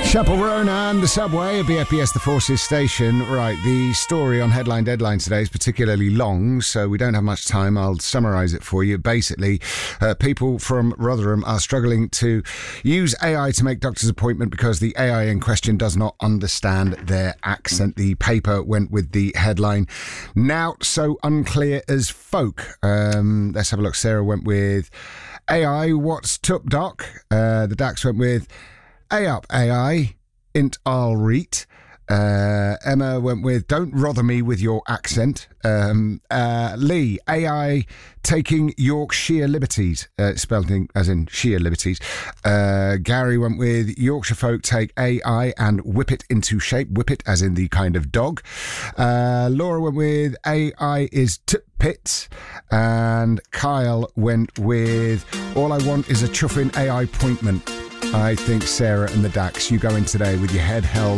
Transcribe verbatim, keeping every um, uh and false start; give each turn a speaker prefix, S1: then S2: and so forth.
S1: Chapel Roan and the subway at B F B S The Forces station. Right, the story on Headline Deadline today is particularly long, so we don't have much time. I'll summarise it for you. Basically, uh, people from Rotherham are struggling to use A I to make doctor's appointment because the A I in question does not understand their accent. The paper went with the headline, "Now so unclear as folk." Um, let's have a look. Sarah went with A I, what's tup doc? Uh, the Dax went with A up A I, int I'll read. Uh, Emma went with don't rother me with your accent. Um, uh, Lee, A I taking Yorkshire liberties, uh, spelled in, as in sheer liberties. Uh, Gary went with Yorkshire folk take A I and whip it into shape, whip it as in the kind of dog. Uh, Laura went with A I is t-pits, and Kyle went with all I want is a chuffing A I appointment. I think Sarah and the Dax, you go in today with your head held